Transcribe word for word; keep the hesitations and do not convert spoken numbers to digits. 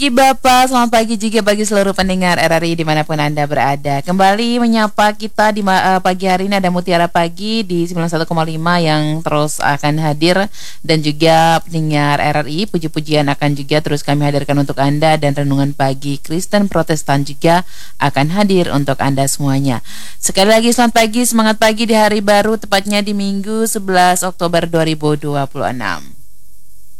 pagi Bapak, selamat pagi juga bagi seluruh pendengar R R I dimanapun Anda berada. Kembali menyapa kita di uh, pagi hari ini ada Mutiara Pagi di sembilan puluh satu koma lima yang terus akan hadir. Dan juga pendengar R R I, puji-pujian akan juga terus kami hadirkan untuk Anda. Dan renungan pagi Kristen Protestan juga akan hadir untuk Anda semuanya. Sekali lagi selamat pagi, semangat pagi di hari baru, tepatnya di Minggu sebelas Oktober dua ribu dua puluh enam.